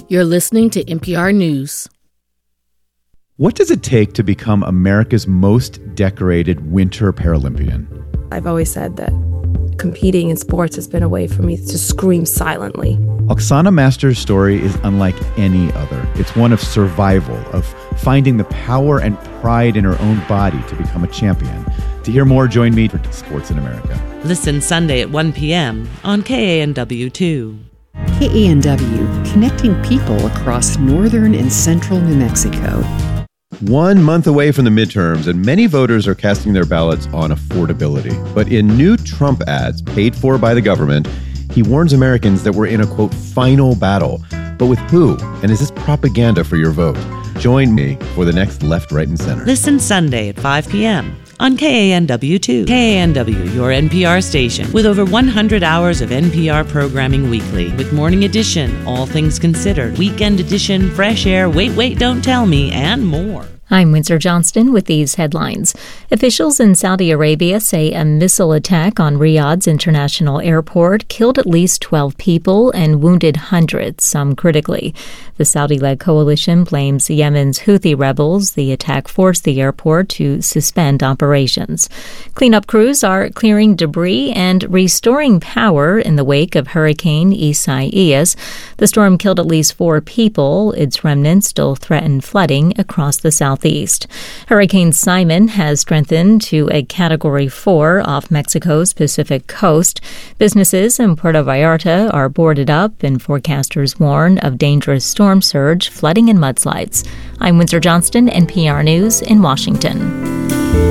You're listening to NPR News. What does it take to become America's most decorated Winter Paralympian? I've always said that competing in sports has been a way for me to scream silently. Oksana Master's story is unlike any other. It's one of survival, of finding the power and pride in her own body to become a champion. To hear more, join me for Sports in America. Listen Sunday at 1 p.m. on KANW2. KANW, connecting people across northern and central New Mexico. 1 month away from the midterms, and many voters are casting their ballots on affordability. But in new Trump ads paid for by the government, he warns Americans that we're in a, quote, final battle. But with who? And is this propaganda for your vote? Join me for the next Left, Right, and Center. Listen Sunday at 5 p.m. on KANW2. KANW, your NPR station, with over 100 hours of NPR programming weekly, with Morning Edition, All Things Considered, Weekend Edition, Fresh Air, Wait, Don't Tell Me, and more. I'm Windsor Johnston with these headlines. Officials in Saudi Arabia say a missile attack on Riyadh's international airport killed at least 12 people and wounded hundreds, some critically. The Saudi-led coalition blames Yemen's Houthi rebels. The attack forced the airport to suspend operations. Cleanup crews are clearing debris and restoring power in the wake of Hurricane Isaias. The storm killed at least 4 people. Its remnants still threaten flooding across the southeast. Hurricane Simon has strengthened to a Category 4 off Mexico's Pacific coast. Businesses in Puerto Vallarta are boarded up, and forecasters warn of dangerous storm surge, flooding, and mudslides. I'm Windsor Johnston, NPR News in Washington.